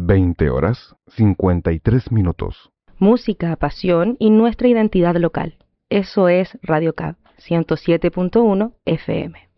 20 horas 53 minutos. Música, pasión y nuestra identidad local. Eso es Radio Cab 107.1 FM.